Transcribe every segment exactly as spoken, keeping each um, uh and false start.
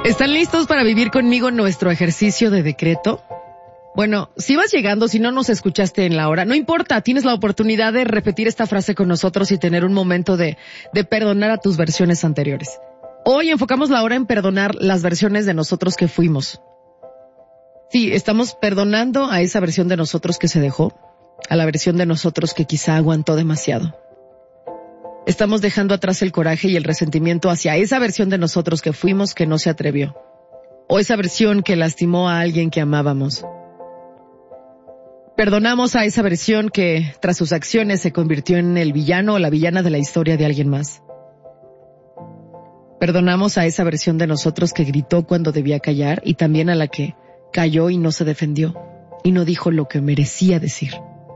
¿Están listos para vivir conmigo nuestro ejercicio de decreto? Bueno, si vas llegando, si no nos escuchaste en la hora, no importa, tienes la oportunidad de repetir esta frase con nosotros y tener un momento de, de perdonar a tus versiones anteriores. Hoy enfocamos la hora en perdonar las versiones de nosotros que fuimos. Sí, estamos perdonando a esa versión de nosotros que se dejó, a la versión de nosotros que quizá aguantó demasiado. Estamos dejando atrás el coraje y el resentimiento hacia esa versión de nosotros que fuimos que no se atrevió. O esa versión que lastimó a alguien que amábamos. Perdonamos a esa versión que, tras sus acciones, se convirtió en el villano o la villana de la historia de alguien más. Perdonamos a esa versión de nosotros que gritó cuando debía callar y también a la que calló y no se defendió y no dijo lo que merecía decir.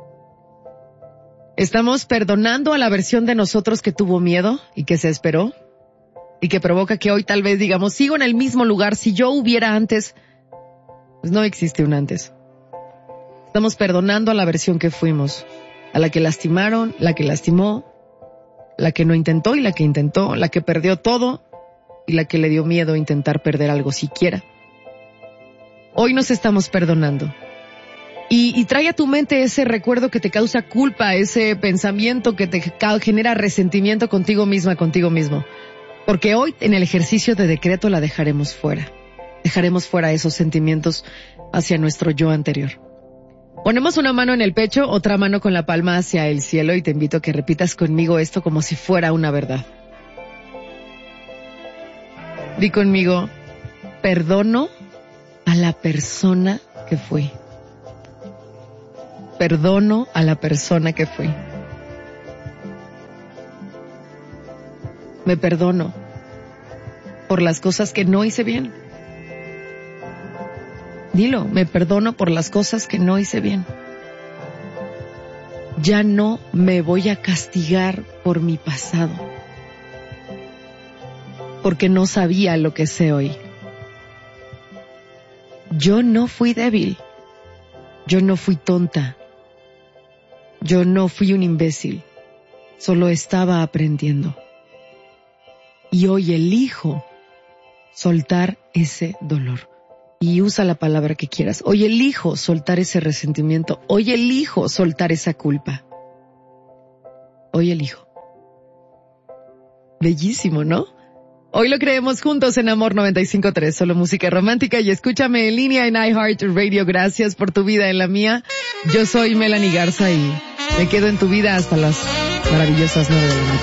Estamos perdonando a la versión de nosotros que tuvo miedo y que se esperó y que provoca que hoy tal vez digamos, sigo en el mismo lugar, si yo hubiera antes, pues no existe un antes. Estamos perdonando a la versión que fuimos, a la que lastimaron, la que lastimó, la que no intentó y la que intentó, la que perdió todo y la que le dio miedo intentar perder algo siquiera. Hoy nos estamos perdonando. Y, y trae a tu mente ese recuerdo que te causa culpa, ese pensamiento que te genera resentimiento contigo misma, contigo mismo. Porque hoy en el ejercicio de decreto la dejaremos fuera. Dejaremos fuera esos sentimientos hacia nuestro yo anterior. Ponemos una mano en el pecho, otra mano con la palma hacia el cielo y te invito a que repitas conmigo esto como si fuera una verdad. Di conmigo, perdono a la persona que fui. Perdono a la persona que fui. Me perdono por las cosas que no hice bien. Dilo, me perdono por las cosas que no hice bien. Ya no me voy a castigar por mi pasado, porque no sabía lo que sé hoy. Yo no fui débil. Yo no fui tonta. Yo no fui un imbécil. Solo estaba aprendiendo. Y hoy elijo soltar ese dolor. Y usa la palabra que quieras. Hoy elijo soltar ese resentimiento. Hoy elijo soltar esa culpa. Hoy elijo. Bellísimo, ¿no? Hoy lo creemos juntos en Amor noventa y cinco punto tres, solo música romántica, y escúchame en línea en iHeartRadio. Gracias por tu vida en la mía. Yo soy Melanie Garza y me quedo en tu vida hasta las maravillosas nueve de la noche.